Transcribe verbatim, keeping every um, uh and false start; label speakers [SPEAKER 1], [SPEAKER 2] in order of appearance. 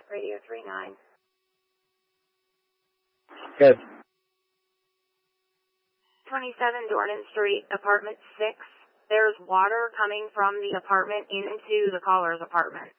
[SPEAKER 1] Radio three nine.
[SPEAKER 2] Good.
[SPEAKER 1] twenty-seven Dornan Street, apartment six. There's water coming from the apartment into the caller's apartment.